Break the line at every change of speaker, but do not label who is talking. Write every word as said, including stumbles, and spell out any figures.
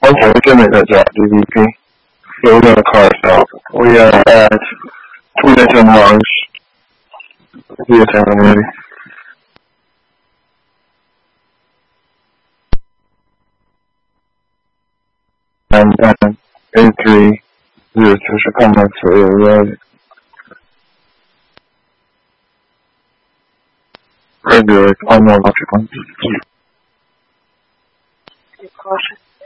Okay, we can make that drop, D V P. Yeah, we're gonna car stop. We are at twenty-two miles. Via town ready. And then eight three zero two should come back for you, right? Regular, I'm not electrical.
Caution.